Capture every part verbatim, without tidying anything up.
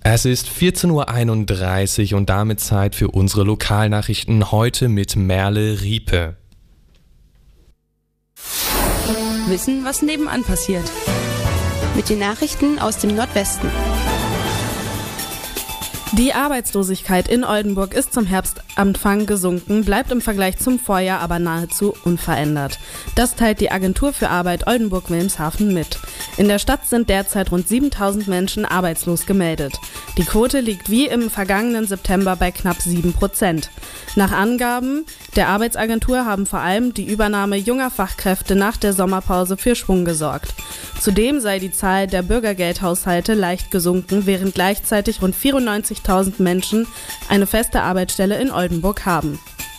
Es ist vierzehn Uhr einunddreißig und damit Zeit für unsere Lokalnachrichten heute mit Merle Riepe. Wissen, was nebenan passiert. Mit den Nachrichten aus dem Nordwesten. Die Arbeitslosigkeit in Oldenburg ist zum Herbstanfang gesunken, bleibt im Vergleich zum Vorjahr aber nahezu unverändert. Das teilt die Agentur für Arbeit Oldenburg-Wilhelmshaven mit. In der Stadt sind derzeit rund siebentausend Menschen arbeitslos gemeldet. Die Quote liegt wie im vergangenen September bei knapp sieben Prozent. Nach Angaben der Arbeitsagentur haben vor allem die Übernahme junger Fachkräfte nach der Sommerpause für Schwung gesorgt. Zudem sei die Zahl der Bürgergeldhaushalte leicht gesunken, während gleichzeitig rund vierundneunzigtausend Menschen eine feste Arbeitsstelle in Oldenburg haben.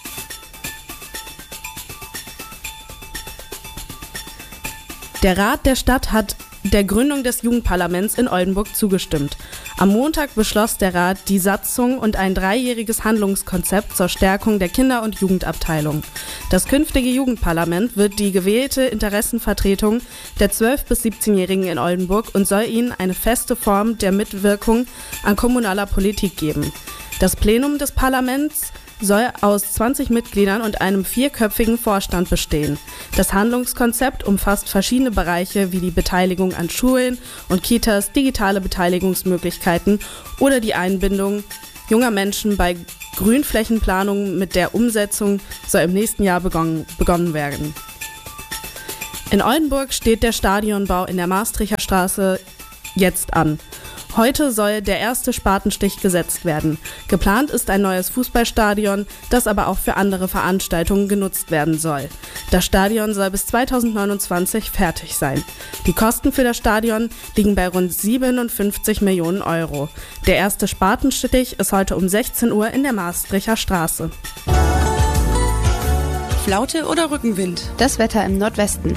Der Rat der Stadt hat der Gründung des Jugendparlaments in Oldenburg zugestimmt. Am Montag beschloss der Rat die Satzung und ein dreijähriges Handlungskonzept zur Stärkung der Kinder- und Jugendabteilung. Das künftige Jugendparlament wird die gewählte Interessenvertretung der zwölf- bis siebzehnjährigen in Oldenburg und soll ihnen eine feste Form der Mitwirkung an kommunaler Politik geben. Das Plenum des Parlaments soll aus zwanzig Mitgliedern und einem vierköpfigen Vorstand bestehen. Das Handlungskonzept umfasst verschiedene Bereiche wie die Beteiligung an Schulen und Kitas, digitale Beteiligungsmöglichkeiten oder die Einbindung junger Menschen bei Grünflächenplanungen. Mit der Umsetzung soll im nächsten Jahr begonnen, begonnen werden. In Oldenburg steht der Stadionbau in der Maastrichter Straße jetzt an. Heute soll der erste Spatenstich gesetzt werden. Geplant ist ein neues Fußballstadion, das aber auch für andere Veranstaltungen genutzt werden soll. Das Stadion soll bis zweitausendneunundzwanzig fertig sein. Die Kosten für das Stadion liegen bei rund siebenundfünfzig Millionen Euro. Der erste Spatenstich ist heute um sechzehn Uhr in der Maastrichter Straße. Flaute oder Rückenwind? Das Wetter im Nordwesten.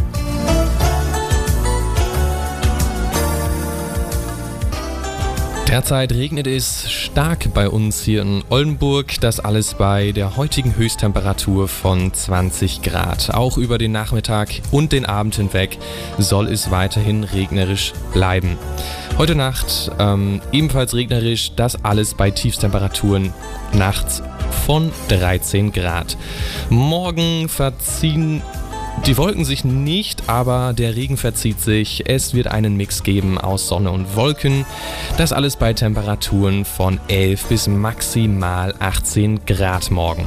Derzeit regnet es stark bei uns hier in Oldenburg, das alles bei der heutigen Höchsttemperatur von zwanzig Grad. Auch über den Nachmittag und den Abend hinweg soll es weiterhin regnerisch bleiben. Heute Nacht ähm, ebenfalls regnerisch, das alles bei Tiefstemperaturen nachts von dreizehn Grad. Morgen verziehen die Wolken sich nicht, aber der Regen verzieht sich. Es wird einen Mix geben aus Sonne und Wolken. Das alles bei Temperaturen von elf bis maximal achtzehn Grad morgen.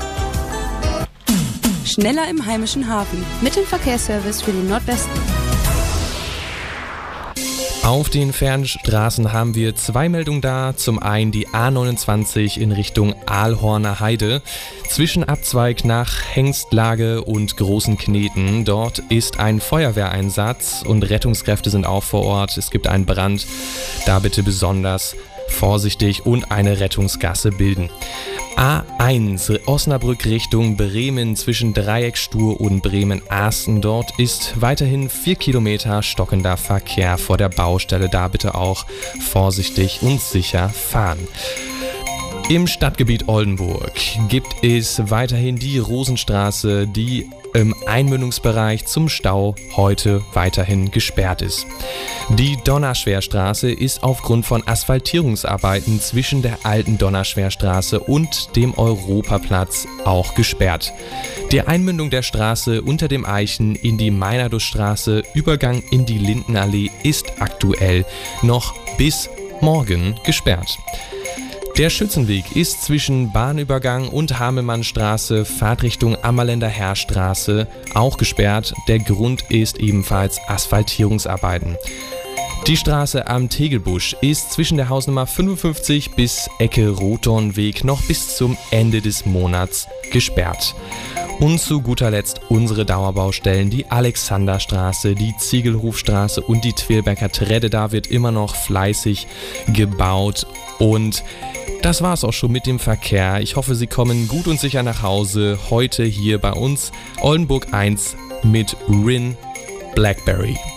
Schneller im heimischen Hafen. Mit dem Verkehrsservice für den Nordwesten. Auf den Fernstraßen haben wir zwei Meldungen da. Zum einen die A neunundzwanzig in Richtung Aalhorner Heide. Zwischenabzweig nach Hengstlage und Großen Kneten. Dort ist ein Feuerwehreinsatz und Rettungskräfte sind auch vor Ort. Es gibt einen Brand. Da bitte besonders vorsichtig und eine Rettungsgasse bilden. A eins Osnabrück Richtung Bremen zwischen Dreieckstur und Bremen-Arsten. Dort ist weiterhin vier Kilometer stockender Verkehr vor der Baustelle. Da bitte auch vorsichtig und sicher fahren. Im Stadtgebiet Oldenburg gibt es weiterhin die Rosenstraße, die im Einmündungsbereich zum Stau heute weiterhin gesperrt ist. Die Donnerschwerstraße ist aufgrund von Asphaltierungsarbeiten zwischen der alten Donnerschwerstraße und dem Europaplatz auch gesperrt. Die Einmündung der Straße unter dem Eichen in die Meinerdusstraße, Übergang in die Lindenallee, ist aktuell noch bis morgen gesperrt. Der Schützenweg ist zwischen Bahnübergang und Hamelmannstraße, Fahrtrichtung Ammerländer Heerstraße, auch gesperrt. Der Grund ist ebenfalls Asphaltierungsarbeiten. Die Straße am Tegelbusch ist zwischen der Hausnummer fünfundfünfzig bis Ecke Rothornweg noch bis zum Ende des Monats gesperrt. Und zu guter Letzt unsere Dauerbaustellen, die Alexanderstraße, die Ziegelhofstraße und die Twilbecker Tredde. Da wird immer noch fleißig gebaut und das war's auch schon mit dem Verkehr. Ich hoffe, Sie kommen gut und sicher nach Hause. Heute hier bei uns Oldenburg eins mit Rin Blackberry.